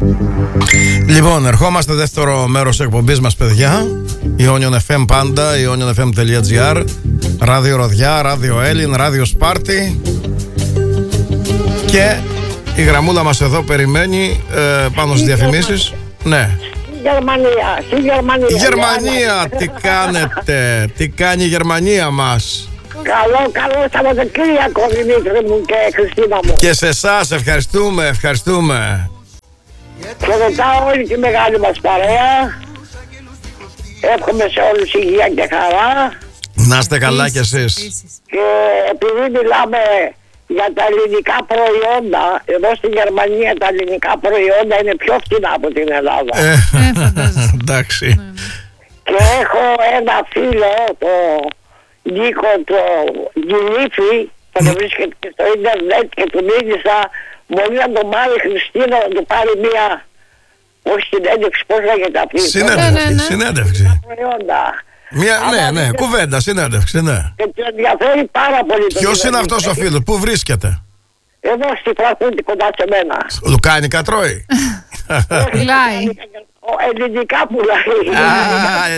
Λοιπόν, ερχόμαστε δεύτερο μέρος εκπομπής μας, παιδιά. Ionion FM πάντα, ionionfm.gr, Ράδιο Ροδιά, Ράδιο Έλλην, Ράδιο Σπάρτη. Και η γραμμούλα μας εδώ περιμένει πάνω στις διαφημίσεις. Ναι. Γερμανία, τι κάνετε, τι κάνει η Γερμανία μας? Καλό Σαββατοκύριακο, Δημήτρη μου και Χριστίνα μου. Και σε εσάς ευχαριστούμε. Και ρωτάω όλη τη μεγάλη μας παρέα. Εύχομαι σε όλους υγεία και χαρά. Να είστε καλά κι εσείς. Και επειδή μιλάμε για τα ελληνικά προϊόντα, εδώ στη Γερμανία τα ελληνικά προϊόντα είναι πιο φθηνά από την Ελλάδα. Εντάξει. Και έχω ένα φίλο, το Νίκο, το Γκυλίφη, θα το βρίσκεται και στο ίντερνετ, και του μίλησα. Μπορεί να τον πάρει η Χριστίνα, να του πάρει μία, όχι συνέντευξη, πώς λέγεται αυτή. Συνέντευξη. Ναι, κουβέντα, συνέντευξη, ναι. Και του ενδιαφέρει πάρα πολύ. Ποιος είναι αυτός ο φίλος, πού βρίσκεται? Εδώ στη Φραγκφούρτη, κοντά σε μένα. Λουκάνικα τρώει? Πουλάει. Ελληνικά πουλάει.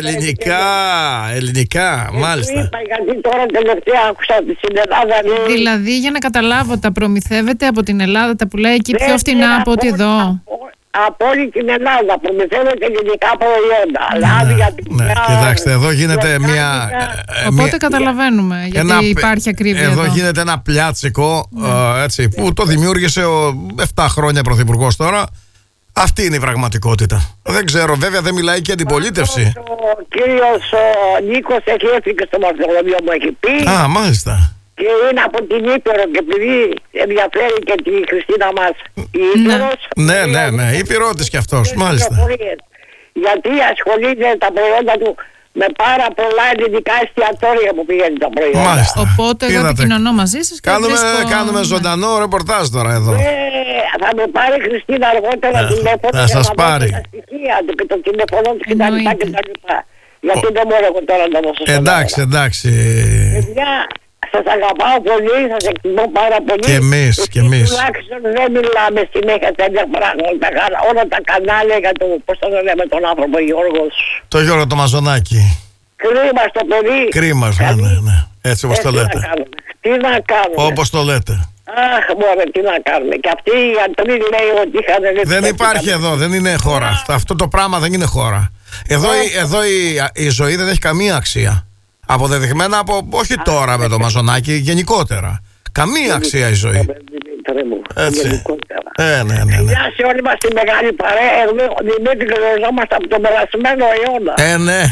Ελληνικά, μάλιστα. Είπα, γιατί τώρα τελευταία άκουσα ότι στην Ελλάδα. Δηλαδή, για να καταλάβω, τα προμηθεύετε από την Ελλάδα, τα πουλάει εκεί πιο φθηνά από ό,τι εδώ? Από όλη την Ελλάδα προμηθεύεται ελληνικά προϊόντα. Ναι, κοιτάξτε, εδώ γίνεται μια. Οπότε καταλαβαίνουμε γιατί υπάρχει ακρίβεια. Εδώ γίνεται ένα πλιάτσικο, έτσι, που το δημιούργησε ο 7 χρόνια πρωθυπουργός τώρα. Αυτή είναι η πραγματικότητα. Δεν ξέρω, βέβαια δεν μιλάει και αντιπολίτευση. Ο κύριος Νίκος έχει έρθει και στο μαθητοδρομείο μου, έχει πει. Α, μάλιστα. Και είναι από την Ήπειρο, και επειδή ενδιαφέρει και τη Χριστίνα μας η Ήπειρος. Ναι, Ήπειρότης κι αυτός, μάλιστα. Γιατί ασχολείται τα προϊόντα του με πάρα πολλά ελληνικά εστιατόρια που πηγαίνει τα προϊόντα. Μάλιστα. Οπότε εγώ επικοινωνώ μαζί σας και κάνουμε ζωντανό ρεπορτάζ τώρα εδώ. Θα με πάρει η Χριστίνα αργότερα τηλέφωνο. Θα σας πάρει. Τα στοιχεία του και το τηλέφωνο του και τα λοιπά και τα λοιπά. Γιατί δεν μπορώ εγώ τώρα να δώσω. Εντάξει. Παιδιά, σας αγαπάω πολύ, σας εκτιμώ πάρα πολύ. Και εμείς. Τουλάχιστον δεν μιλάμε συνέχεια τέτοια πράγματα. Όλα τα κανάλια για το, πώς το λέμε τον άνθρωπο, Γιώργος. Το Γιώργο το Μαζονάκι. Κρίμα στο παιδί. Κρίμα, ναι. Έτσι όπως το λέτε. Τι να κάνουμε. Όπως το λέτε. Αχ, μωρέ, τι να κάνουμε. Και αυτοί οι γιατροί λέει ότι είχαν. Δεν υπάρχει εδώ, δεν είναι χώρα. Αυτό το πράγμα δεν είναι χώρα. Εδώ η ζωή δεν έχει καμία αξία. Αποδεδειγμένα από, όχι τώρα με το Μαζονάκι, γενικότερα. Καμία αξία η ζωή. Έτσι. Ναι. Γεια σε όλοι μας τη μεγάλη παρέα. Εγώ, Δημήτρη, γνωριζόμαστε από τον περασμένο αιώνα. Ναι.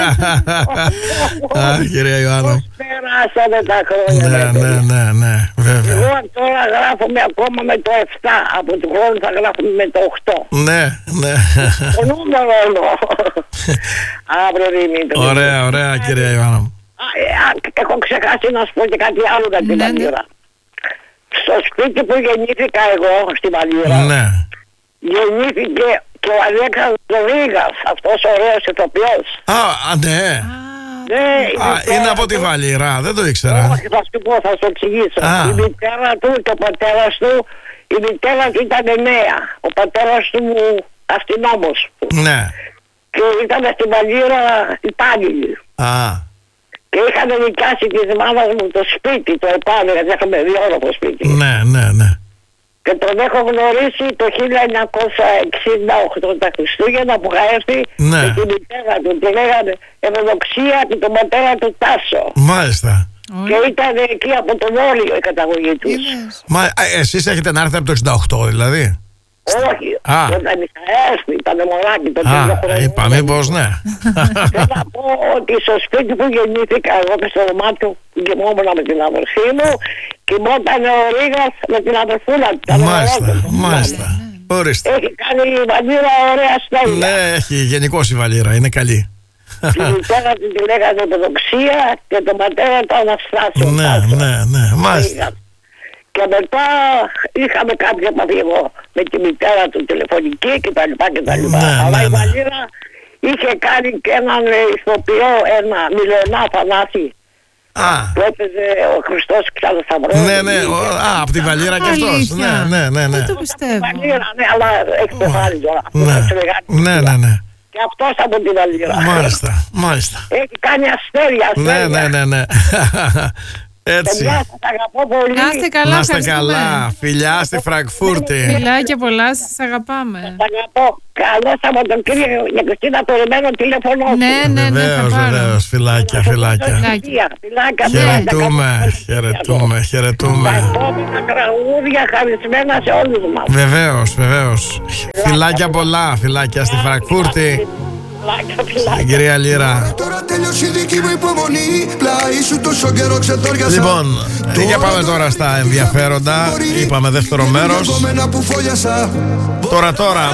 Κυρία Ιωάννα. Πώς περάσανε τα χρόνια. Ναι, βέβαια. Εγώ τώρα γράφουμε ακόμα με το 7. Από του χρόνου θα γράφουμε με το 8. Ναι. Το νούμερο εδώ. Αύριο, Δημήτρη. Ωραία, κυρία Ιωάννα. Έχω ξεχάσει να σου πω και κάτι άλλο για την Βαλήρα. Στο σπίτι που γεννήθηκα εγώ, στη Βαλήρα, γεννήθηκε και ο Αλέξανδρος Ρήγας, αυτός ο ωραίος ηθοποιός. Ναι. Είναι από τη Βαλήρα, δεν το ήξερα. Όχι, θα σου πω, θα σου εξηγήσω. Η μητέρα του και ο πατέρας του, η μητέρα του ήταν νέα, ο πατέρας του αστυνόμος. Ναι. Και ήταν στη Βαλήρα υπάλληλοι. Και είχαν νοικιάσει της μάνας μου το σπίτι, το επάνω, γιατί είχαμε 2όροφο σπίτι. Ναι. Και τον έχω γνωρίσει το 1968 τα Χριστούγεννα που είχα έρθει με τη μητέρα του. Τη λέγανε Ευδοξία και τον πατέρα του Τάσο. Μάλιστα. Και ήταν εκεί από τον Όριο η καταγωγή τους. Μα εσείς έχετε να έρθετε από το 68 δηλαδή? Όχι, όταν είχα έρθει, ήταν μωράκι το τέλος. Είπαμε πως ναι. Θέλω να πω ότι στο σπίτι που γεννήθηκα εγώ και στο δωμάτιο που κοιμόμουν με την αδερφή μου, κοιμόταν ο Ρήγας με την αδερφούλα του. Μάλιστα. Έχει κάνει η Βαλήρα ωραία στέλια. Ναι, έχει γενικώς η Βαλήρα, είναι καλή. Τη μητέρα του τη λέγανε Ευδοξία και τον πατέρα του Αναστάσιο. Ναι, μάλιστα. Και μετά είχαμε κάποια επαφή εγώ με τη μητέρα του τηλεφωνική κτλ. Αλλά η Βαλήρα είχε κάνει και έναν ηθοποιό, ένα Μιλωνά Θανάση, που έπαιζε ο Χριστός Ξανθαμρός. Ναι, από τη Βαλήρα κι αυτός. Αλήθεια. Ναι. Δεν το πιστεύω. Βαλήρα, ναι, αλλά έχει πεθάνει τώρα. Ναι. Και αυτός από τη Βαλήρα. Μάλιστα. Έχει κάνει αστέρια. Ναι. Έτσι. Παιδιά, σας αγαπώ πολύ. Να είστε καλά, Να είστε ευχαριστούμε. καλά. Φιλιά στη Φραγκφούρτη. Φιλάκια πολλά, σας αγαπάμε. Σας αγαπώ. Καλό Σαββατοκύριακο για Χριστίνα, περιμένω τηλέφωνο σου. Ναι, θα πάρω. Βεβαίως. Φιλάκια. Φιλάκια. Χαιρετούμε. Τα επόμενα τραγούδια χαρισμένα σε όλους μας. Βεβαίως. Φιλάκια πολλά. Φιλάκια στη Φραγκφούρτη. Φιλάκια. Κυρία Λύρα. Τώρα τέλειωσε η δική μου υπομονή. Πλάι σου τόσο καιρό ξετόριασα. Λοιπόν, για πάμε τώρα στα ενδιαφέροντα. Είπαμε δεύτερο μέρος. Που φόλιασα. Τώρα